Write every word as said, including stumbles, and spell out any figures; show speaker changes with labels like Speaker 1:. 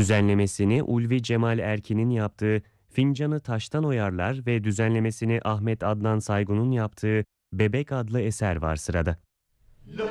Speaker 1: Düzenlemesini Ulvi Cemal Erkin'in yaptığı Fincanı Taştan Oyarlar ve düzenlemesini Ahmet Adnan Saygun'un yaptığı Bebek adlı eser var sırada.